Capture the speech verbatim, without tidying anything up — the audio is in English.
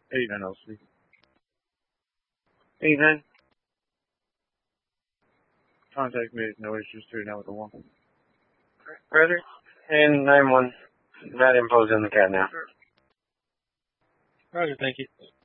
eighty-nine L C. eighty-nine. Contact made, no issues, through now with the one. Roger. And nine one. That info's in the cat now. Roger, thank you.